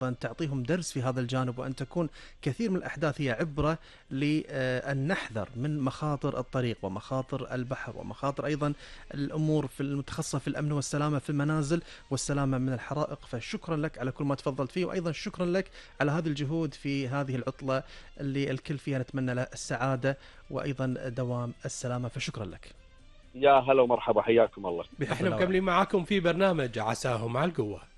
أن تعطيهم درس في هذا الجانب، وأن تكون كثير من الأحداث هي عبرة لأن نحذر من مخاطر الطريق ومخاطر البحر ومخاطر أيضا الأمور في المتخصصة في الأمن والسلامة في المنازل والسلامة من الحرائق. فشكرا لك على كل ما تفضلت فيه، وأيضا شكرا لك على هذه الجهود في هذه العطلة اللي الكل فيها نتمنى له السعادة وأيضا دوام السلامة. فشكرا لك. يا هلا ومرحبا، حياكم الله. احنا مكملين معاكم في برنامج عساهم على القوة.